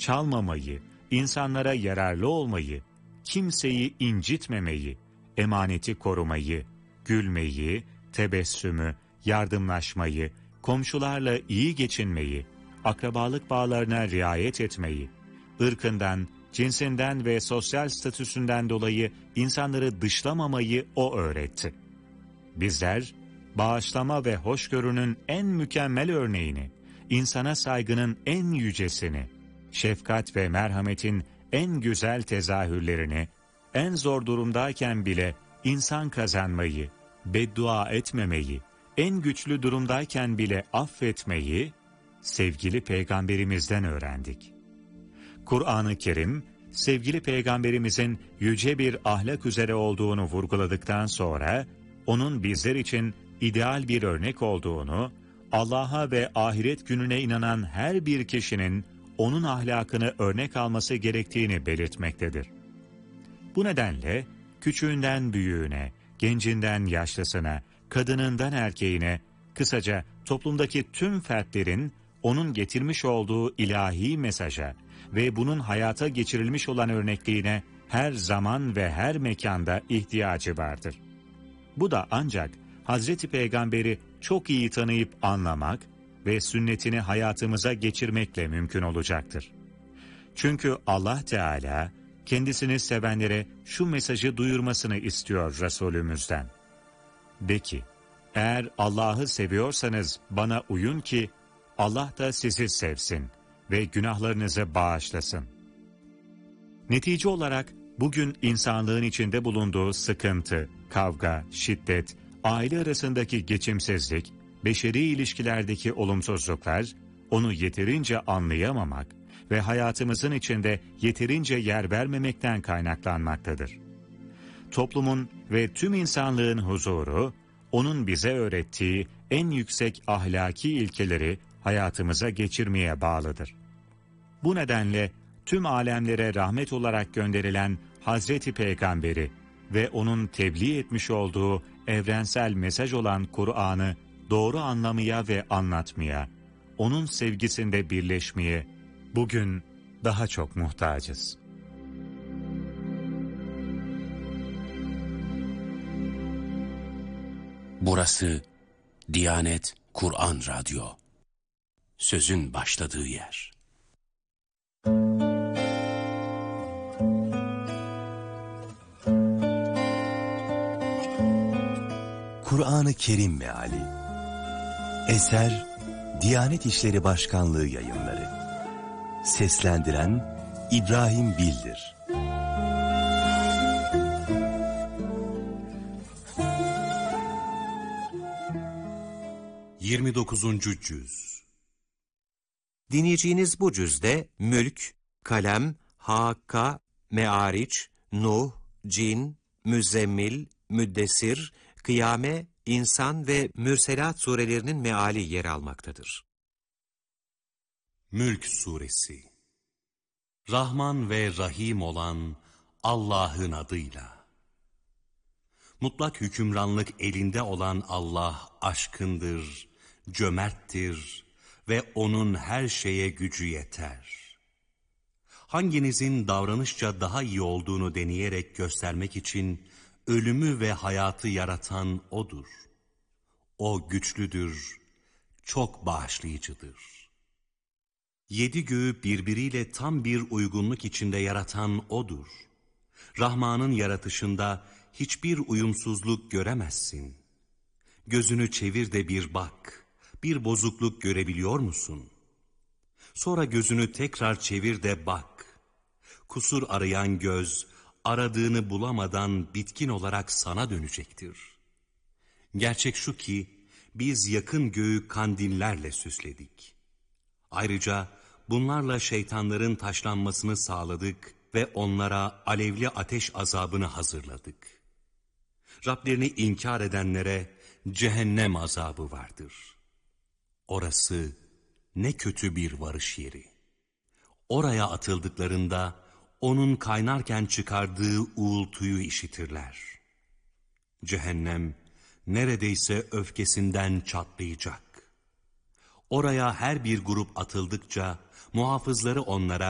çalmamayı, insanlara yararlı olmayı, kimseyi incitmemeyi, emaneti korumayı, gülmeyi, tebessümü, yardımlaşmayı, komşularla iyi geçinmeyi, akrabalık bağlarına riayet etmeyi, ırkından, cinsinden ve sosyal statüsünden dolayı insanları dışlamamayı o öğretti. Bizler, bağışlama ve hoşgörünün en mükemmel örneğini, insana saygının en yücesini, şefkat ve merhametin en güzel tezahürlerini, en zor durumdayken bile insan kazanmayı, beddua etmemeyi, en güçlü durumdayken bile affetmeyi, sevgili Peygamberimizden öğrendik. Kur'an-ı Kerim, sevgili Peygamberimizin yüce bir ahlak üzere olduğunu vurguladıktan sonra, onun bizler için ideal bir örnek olduğunu, Allah'a ve ahiret gününe inanan her bir kişinin onun ahlakını örnek alması gerektiğini belirtmektedir. Bu nedenle küçüğünden büyüğüne, gencinden yaşlısına, kadınından erkeğine, kısaca toplumdaki tüm fertlerin onun getirmiş olduğu ilahi mesaja ve bunun hayata geçirilmiş olan örnekliğine her zaman ve her mekanda ihtiyacı vardır. Bu da ancak Hazreti Peygamber'i çok iyi tanıyıp anlamak ve sünnetini hayatımıza geçirmekle mümkün olacaktır. Çünkü Allah Teala kendisini sevenlere şu mesajı duyurmasını istiyor Resulümüzden. De ki, eğer Allah'ı seviyorsanız bana uyun ki Allah da sizi sevsin ve günahlarınızı bağışlasın. Netice olarak bugün insanlığın içinde bulunduğu sıkıntı, kavga, şiddet, aile arasındaki geçimsizlik, beşeri ilişkilerdeki olumsuzluklar, onu yeterince anlayamamak ve hayatımızın içinde yeterince yer vermemekten kaynaklanmaktadır. Toplumun ve tüm insanlığın huzuru, onun bize öğrettiği en yüksek ahlaki ilkeleri hayatımıza geçirmeye bağlıdır. Bu nedenle tüm alemlere rahmet olarak gönderilen Hazreti Peygamber'i ve onun tebliğ etmiş olduğu evrensel mesaj olan Kur'an'ı doğru anlamaya ve anlatmaya, onun sevgisinde birleşmeye bugün daha çok muhtacız. Burası Diyanet Kur'an Radyo. Sözün başladığı yer. Kur'an-ı Kerim Meali. Eser Diyanet İşleri Başkanlığı Yayınları. Seslendiren İbrahim Bildir. ...29. Cüz. Dinleyeceğiniz bu cüzde Mülk, Kalem, Hakka, Me'ariç, Nuh, Cin, Müzzemmil, Müddessir, Kıyame, İnsan ve Mürselat surelerinin meali yer almaktadır. Mülk Suresi. Rahman ve Rahim olan Allah'ın adıyla. Mutlak hükümranlık elinde olan Allah aşkındır, cömerttir ve onun her şeye gücü yeter. Hanginizin davranışça daha iyi olduğunu deneyerek göstermek için ölümü ve hayatı yaratan O'dur. O güçlüdür, çok bağışlayıcıdır. 7 göğü birbiriyle tam bir uygunluk içinde yaratan O'dur. Rahman'ın yaratışında hiçbir uyumsuzluk göremezsin. Gözünü çevir de bir bak, bir bozukluk görebiliyor musun? Sonra gözünü tekrar çevir de bak. Kusur arayan göz, aradığını bulamadan bitkin olarak sana dönecektir. Gerçek şu ki, biz yakın göğü kandillerle süsledik. Ayrıca bunlarla şeytanların taşlanmasını sağladık ve onlara alevli ateş azabını hazırladık. Rablerini inkar edenlere cehennem azabı vardır. Orası ne kötü bir varış yeri. Oraya atıldıklarında onun kaynarken çıkardığı uğultuyu işitirler. Cehennem neredeyse öfkesinden çatlayacak. Oraya her bir grup atıldıkça muhafızları onlara